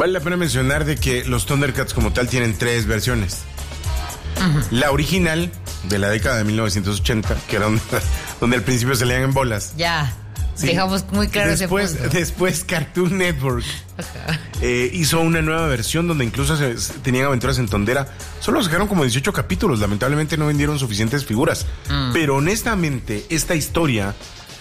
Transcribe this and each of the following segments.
Vale la pena mencionar de que los Thundercats como tal tienen 3 versiones. La original, de la década de 1980, que era donde al principio se leían en bolas. Ya, sí. Dejamos muy claro ese punto. Después Cartoon Network hizo una nueva versión donde incluso tenían aventuras en tondera. Solo sacaron como 18 capítulos, lamentablemente no vendieron suficientes figuras. Pero honestamente, esta historia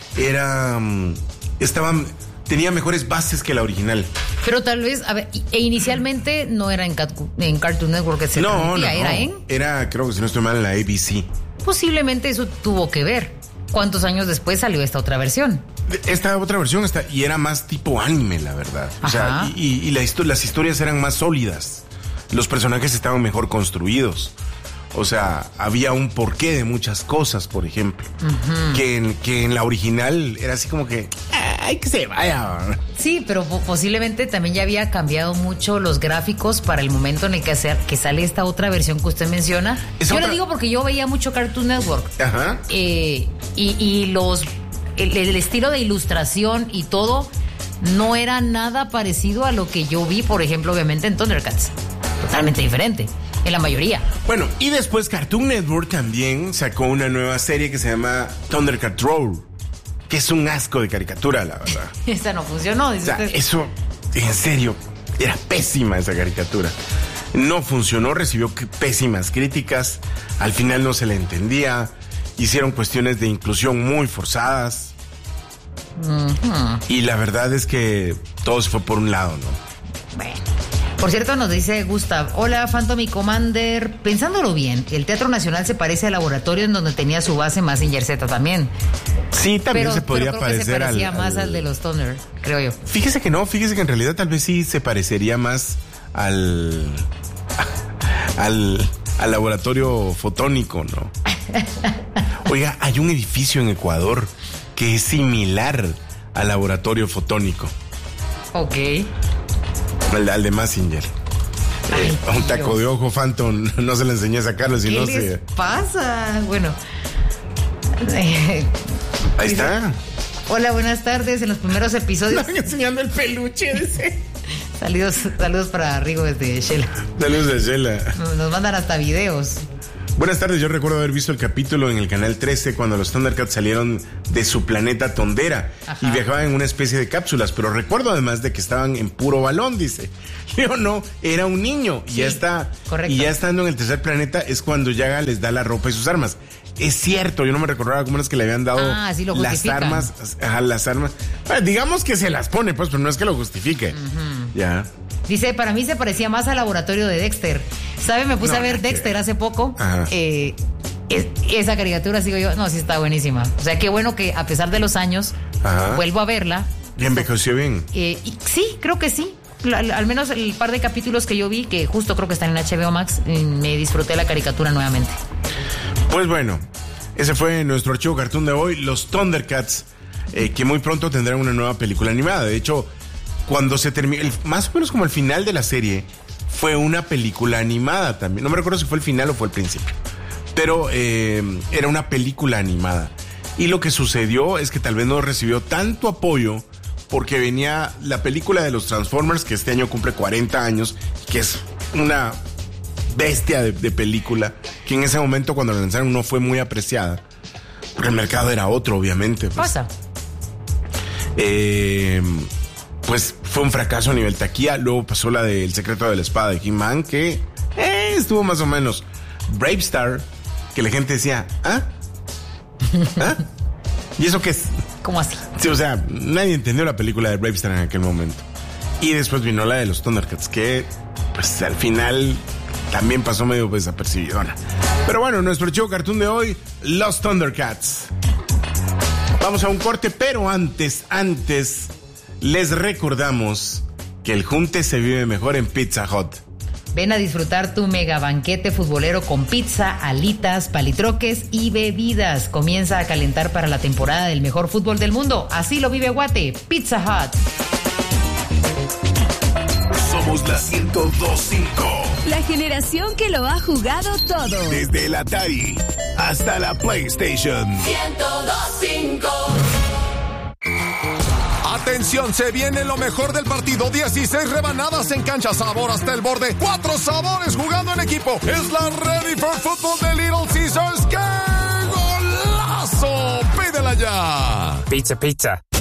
tenía mejores bases que la original. Pero tal vez, a ver, inicialmente no era en Cartoon Network que se transmitía, era, creo que si no estoy mal, en la ABC. Posiblemente eso tuvo que ver. ¿Cuántos años después salió esta otra versión? Esta otra versión y era más tipo anime, la verdad. O sea, y las historias eran más sólidas. Los personajes estaban mejor construidos. O sea, había un porqué de muchas cosas, por ejemplo. Que en la original era así como que ¡ay, que se vaya! Sí, pero posiblemente también ya había cambiado mucho los gráficos para el momento en el que sale esta otra versión que usted menciona. Yo le digo porque yo veía mucho Cartoon Network. Ajá. Y el estilo de ilustración y todo no era nada parecido a lo que yo vi, por ejemplo, obviamente en Thundercats. Totalmente diferente. En la mayoría. Bueno, y después Cartoon Network también sacó una nueva serie que se llama Thundercat Roar, que es un asco de caricatura, la verdad. Esa no funcionó, dice usted. Eso, en serio, era pésima esa caricatura. No funcionó, recibió pésimas críticas, al final no se le entendía, hicieron cuestiones de inclusión muy forzadas. Y la verdad es que todo se fue por un lado, ¿no? Bueno. Por cierto, nos dice Gustav, hola Phantom y Commander, pensándolo bien, el Teatro Nacional se parece al laboratorio en donde tenía su base Mazinger Z también. Sí, también se podría parecer que se parecía más al de los Thunder, creo yo. Fíjese que en realidad tal vez sí se parecería más al laboratorio fotónico, ¿no? Oiga, hay un edificio en Ecuador que es similar al laboratorio fotónico. Ok. Al de Mazinger. Un taco de ojo, Phantom, no se le enseñé a sacarlo, si no se... ¿Qué les pasa? Bueno. Ahí está. Hola, buenas tardes. En los primeros episodios... Están enseñando el peluche de ese. Saludos para Rigo desde Shela. Saludos de Shela. Nos mandan hasta videos. Buenas tardes, yo recuerdo haber visto el capítulo en el Canal 13 cuando los Thundercats salieron de su planeta Tondera. Ajá. Y viajaban en una especie de cápsulas, pero recuerdo además de que estaban en puro balón, dice. Yo no, era un niño. Sí, y ya estando en el tercer planeta es cuando Yaga les da la ropa y sus armas. Es cierto, yo no me recordaba cómo es que le habían dado las armas. Las armas. Bueno, digamos que se las pone, pues, pero no es que lo justifique. Ya. Dice, para mí se parecía más al laboratorio de Dexter. ¿Sabe? Me puse a ver Dexter hace poco. Esa caricatura, sigo yo, no, sí está buenísima. O sea, qué bueno que a pesar de los años, vuelvo a verla. ¿Y envejeció bien? Sí, creo que sí. Al menos el par de capítulos que yo vi, que justo creo que están en HBO Max, me disfruté la caricatura nuevamente. Pues bueno, ese fue nuestro archivo cartoon de hoy, los Thundercats, que muy pronto tendrán una nueva película animada. De hecho, cuando se terminó, más o menos como el final de la serie, fue una película animada también. No me recuerdo si fue el final o fue el principio, pero era una película animada. Y lo que sucedió es que tal vez no recibió tanto apoyo porque venía la película de los Transformers, que este año cumple 40 años, que es una bestia de película, que en ese momento cuando la lanzaron no fue muy apreciada, porque el mercado era otro, obviamente. Pasa. Pues fue un fracaso a nivel taquilla. Luego pasó la de El secreto de la espada de He-Man, que estuvo más o menos. Bravestar, que la gente decía, ¿ah? ¿Y eso qué es? ¿Cómo así? Sí, o sea, nadie entendió la película de Bravestar en aquel momento. Y después vino la de los Thundercats, que pues al final también pasó medio desapercibidona. Pero bueno, nuestro archivo cartoon de hoy, los Thundercats. Vamos a un corte, pero antes les recordamos que el junte se vive mejor en Pizza Hut. Ven a disfrutar tu mega banquete futbolero con pizza, alitas, palitroques y bebidas. Comienza a calentar para la temporada del mejor fútbol del mundo. Así lo vive Guate. Pizza Hut. Somos la 102.5. La generación que lo ha jugado todo. Desde el Atari hasta la PlayStation. 102.5. Atención, se viene lo mejor del partido. 16 rebanadas en cancha, sabor hasta el borde. 4 sabores jugando en equipo. Es la Ready for Football de Little Caesars. ¡Qué golazo! ¡Pídela ya! Pizza, pizza.